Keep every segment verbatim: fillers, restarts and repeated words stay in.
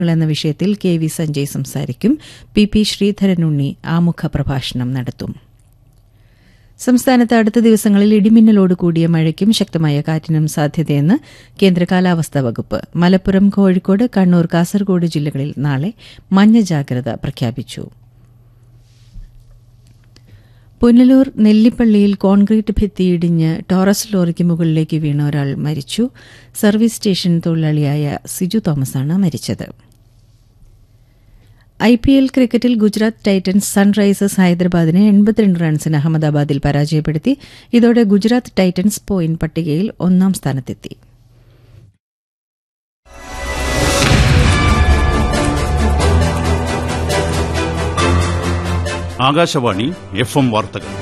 എന്ന വിഷയത്തിൽ K V Sanjay സംസാരിക്കും. പി പി ശ്രീധരനുണ്ണി ആമുഖ പ്രഭാഷണം നടത്തും. സംസ്ഥാനത്ത് അടുത്ത ദിവസങ്ങളിൽ ഇടിമിന്നലോട് കൂടിയ മഴയ്ക്കും ശക്തമായ കാറ്റിനും സാധ്യതയെന്ന് കേന്ദ്ര കാലാവസ്ഥാ വകുപ്പ്. മലപ്പുറം, കോഴിക്കോട്, കണ്ണൂർ, കാസർഗോഡ് ജില്ലകളിൽ നാളെ മഞ്ഞ ജാഗ്രത പ്രഖ്യാപിച്ചു. പുനലൂർ നെല്ലിപ്പള്ളിയിൽ കോൺക്രീറ്റ് ഭിത്തിയിടിഞ്ഞ് ടോറസ് ലോറിക്ക് മുകളിലേക്ക് വീണ ഒരാൾ മരിച്ചു. സർവീസ് സ്റ്റേഷൻ തൊഴിലാളിയായ സിജു തോമസാണ് മരിച്ചത്. ഐ പി എൽ ക്രിക്കറ്റിൽ ഗുജറാത്ത് ടൈറ്റൻസ് സൺറൈസേഴ്സ് ഹൈദരാബാദിനെ എൺപത്തിരണ്ട് റൺസിന് അഹമ്മദാബാദിൽ പരാജയപ്പെടുത്തി. ഇതോടെ ഗുജറാത്ത് ടൈറ്റൻസ് പോയിന്റ് പട്ടികയിൽ ഒന്നാം സ്ഥാനത്തെത്തി. ആകാശവാണി എഫ് എം വാർത്തകൾ.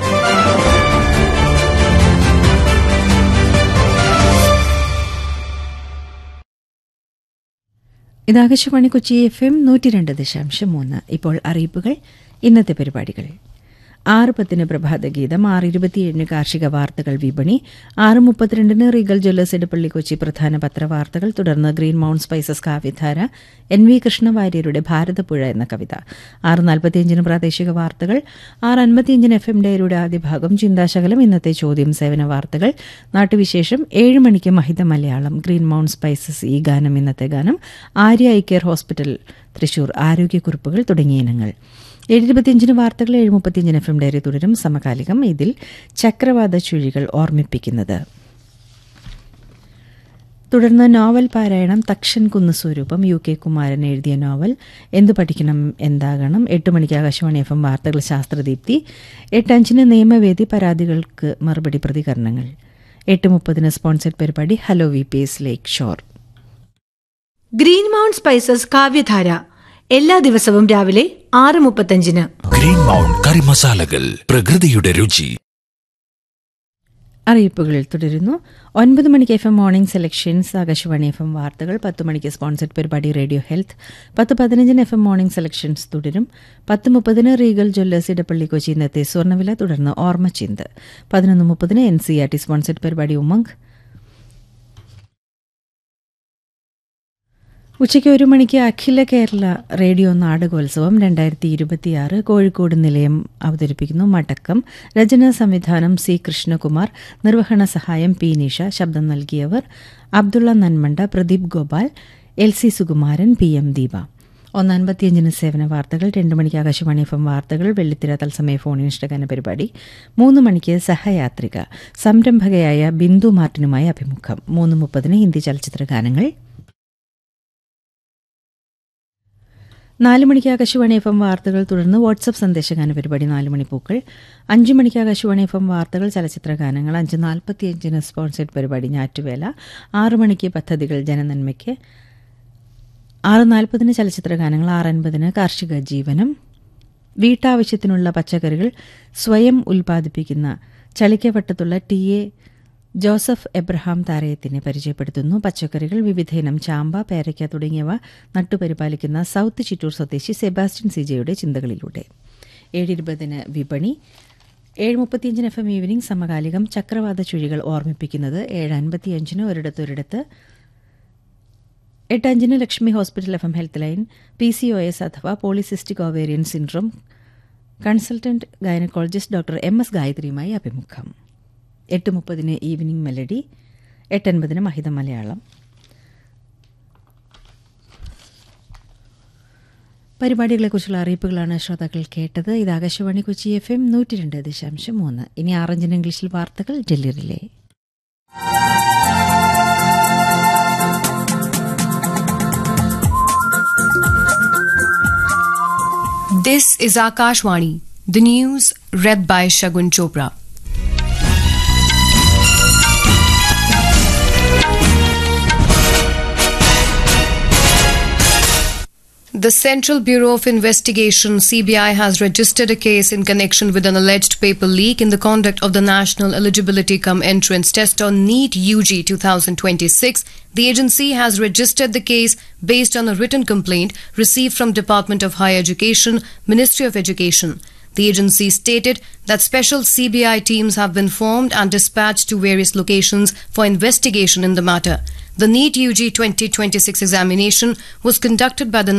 ഇത് ആകാശവാണി കൊച്ചി എഫ് എം നൂറ്റി രണ്ട് ദശാംശം മൂന്ന്. ഇപ്പോൾ അറിയിപ്പുകൾ. ഇന്നത്തെ പരിപാടികൾ: ആറ് പത്തിന് പ്രഭാതഗീതം, ആറ് ഇരുപത്തിയേഴിന് കാർഷിക വാർത്തകൾ വിപണി, ആറ് മുപ്പത്തിരണ്ടിന് റീഗൽ ജ്വല്ലേഴ്സ് ഇടപ്പള്ളി കൊച്ചി പ്രധാന പത്രവാർത്തകൾ, തുടർന്ന് ഗ്രീൻ മൌണ്ട് സ്പൈസസ് കാവ്യധാര, എൻ വി കൃഷ്ണവാര്യരുടെ ഭാരതപ്പുഴ എന്ന കവിത, ആറ് നാൽപ്പത്തിയഞ്ചിന് പ്രാദേശിക വാർത്തകൾ, ആറ് അൻപത്തിയഞ്ചിന് എഫ് എം ഡയറിയുടെ ആദ്യ ഭാഗം ചിന്താശകലം, ഇന്നത്തെ ചോദ്യം, സേവന വാർത്തകൾ, നാട്ടുവിശേഷം, ഏഴ് മണിക്ക് മഹിത മലയാളം, ഗ്രീൻ മൌണ്ട് സ്പൈസസ് ഈ ഗാനം, ഇന്നത്തെ ഗാനം, Arya eye care hospital Thrissur ആരോഗ്യക്കുറിപ്പുകൾ തുടങ്ങിയ ഇനങ്ങൾ. ഏഴ് ഇരുപത്തിയഞ്ചിന് വാർത്തകൾ, ഏഴ് മുപ്പത്തിയഞ്ചിന് എഫ് എം ഡയറി തുടരും. സമകാലികം, ഇതിൽ ചക്രവാത ചുഴികൾ ഓർമ്മിപ്പിക്കുന്നത്. തുടർന്ന് നോവൽ പാരായണം, തക്ഷൻ കുന്ന് സ്വരൂപം, യു കെ കുമാരൻ എഴുതിയ നോവൽ എന്തു പഠിക്കണം എന്താകണം. എട്ട് മണിക്ക് ആകാശവാണി എഫ് എം വാർത്തകൾ, ശാസ്ത്രദീപ്തി. എട്ടഞ്ചിന് നിയമവേദി, പരാതികൾക്ക് മറുപടി, പ്രതികരണങ്ങൾ. എട്ട് മുപ്പതിന് സ്പോൺസർഡ് പരിപാടി ഹലോ വി പി എസ് ലേക്ക് ഷോർ. ഗ്രീൻ മൗണ്ട് സ്പൈസസ് കാവ്യധാര എല്ലാ ദിവസവും രാവിലെ ആറ് മുപ്പത്തഞ്ചിന്. ഗ്രീൻ മൗണ്ട് കറി മസാലകൾ, പ്രകൃതിയുടെ രുചി. അറിയിപ്പുകളിൽ തുടരുന്നു. ഒൻപത് മണിക്ക് F M morning selections, Akashvani F M വാർത്തകൾ. പത്ത് മണിക്ക് സ്പോൺസർഡ് പരിപാടി റേഡിയോ ഹെൽത്ത്. പത്ത് പതിനഞ്ചിന് എഫ് എം മോർണിംഗ് സെലക്ഷൻസ് തുടരും. പത്ത് മുപ്പതിന് റീഗൽ ജ്വല്ലേഴ്സ് ഇടപ്പള്ളി കൊച്ചി ഇന്നത്തെ സ്വർണ്ണവില, തുടർന്ന് ഓർമ്മച്ചിന്ത്. പതിനൊന്ന് മുപ്പതിന് N C R T sponsored പരിപാടി ഉമംഗ്. ഉച്ചയ്ക്ക് ഒരു മണിക്ക് അഖില കേരള റേഡിയോ നാടകോത്സവം രണ്ടായിരത്തി ഇരുപത്തിയാറ് കോഴിക്കോട് നിലയം അവതരിപ്പിക്കുന്നു. മടക്കം. രചനാ സംവിധാനം സി കൃഷ്ണകുമാർ, നിർവഹണ സഹായം പി നിഷ. ശബ്ദം നൽകിയവർ Abdulla Nanmanda, Pradeep Gopal, L C Sukumaran, P M Deepa. ഒന്ന് അൻപത്തിയഞ്ചിന് സേവന വാർത്തകൾ. രണ്ട് മണിക്ക് ആകാശവാണി എഫ് എം വാർത്തകൾ, വെള്ളിത്തിര തത്സമയ ഫോൺ ഇഷ്ടഗാന പരിപാടി. മൂന്ന് മണിക്ക് സഹയാത്രിക, സംരംഭകയായ ബിന്ദു മാർട്ടിനുമായി അഭിമുഖം. മൂന്ന് മുപ്പതിന് ഹിന്ദി ചലച്ചിത്ര ഗാനങ്ങൾ. നാല് മണിക്ക് ആകാശവാണി എഫ് എം വാർത്തകൾ, തുടർന്ന് വാട്സ്ആപ്പ് സന്ദേശഗാന പരിപാടി നാല് മണിപ്പൂക്കൾ. അഞ്ച് മണിക്ക് ആകാശവാണി എഫ് എം വാർത്തകൾ, ചലച്ചിത്ര ഗാനങ്ങൾ. അഞ്ച് നാൽപ്പത്തിയഞ്ചിന് സ്പോൺസേഡ് പരിപാടി ഞാറ്റുവേല. ആറ് മണിക്ക് പദ്ധതികൾ ജനനന്മയ്ക്ക്. ആറ് നാൽപ്പതിന് ചലച്ചിത്ര ഗാനങ്ങൾ. ആറ് അൻപതിന് കാർഷിക ജീവനം. വീട്ടാവശ്യത്തിനുള്ള പച്ചക്കറികൾ സ്വയം ഉൽപ്പാദിപ്പിക്കുന്ന ചളിക്കവട്ടത്തുള്ള ടി എ ജോസഫ് എബ്രഹാം താരയത്തിനെ പരിചയപ്പെടുത്തുന്നു. പച്ചക്കറികൾ വിവിധയിനം ചാമ്പ, പേരയ്ക്ക തുടങ്ങിയവ നട്ടുപരിപാലിക്കുന്ന സൌത്ത് ചിറ്റൂർ സ്വദേശി സെബാസ്റ്റ്യൻ സിജയുടെ ചിന്തകളിലൂടെ. ഏഴ് ഇരുപതിന് വിപണി. ഏഴ് മുപ്പത്തിയഞ്ചിന് എഫ് എം ഈവനിംഗ് സമകാലികം, ചക്രവാത ചുഴികൾ ഓർമ്മിപ്പിക്കുന്നത്. ഏഴ് അൻപത്തിയഞ്ചിന് ഒരിടത്തൊരിടത്ത്. എട്ട് അഞ്ചിന് Lakshmi hospital F M health line, P C O S അഥവാ polycystic ovarian syndrome, consultant gynaecologist doctor M S ഗായത്രിയുമായി അഭിമുഖം. എട്ട് മുപ്പതിന് ഈവനിംഗ് മെലഡി. എട്ടൻപതിന് മഹിത മലയാളം. പരിപാടികളെക്കുറിച്ചുള്ള അറിയിപ്പുകളാണ് ശ്രോതാക്കൾ കേട്ടത്. ഇത് ആകാശവാണി കൊച്ചി എഫ് എം നൂറ്റി രണ്ട് ദശാംശം മൂന്ന്. ഇനി ആറഞ്ചിന് ഇംഗ്ലീഷിൽ വാർത്തകൾ Delhi relay. This is Akashvani. The news read by Shagun Chopra. The Central Bureau of Investigation, C B I, has registered a case in connection with an alleged paper leak in the conduct of the National Eligibility Cum Entrance Test on NEET U G twenty twenty-six. The agency has registered the case based on a written complaint received from Department of Higher Education, Ministry of Education. The agency stated that special C B I teams have been formed and dispatched to various locations for investigation in the matter. The NEET U G twenty twenty-six examination was conducted by the